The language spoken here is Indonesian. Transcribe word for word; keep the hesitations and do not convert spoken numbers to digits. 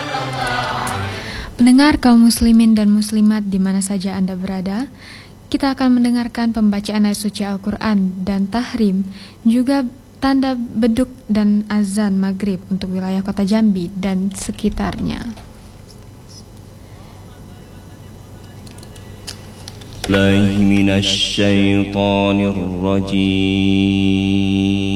Pendengar kaum muslimin dan muslimat di mana saja Anda berada, kita akan mendengarkan pembacaan ayat suci Al-Quran dan tahrim, juga tanda beduk dan azan maghrib untuk wilayah kota Jambi dan sekitarnya. Billahi minasyaitonir rajim.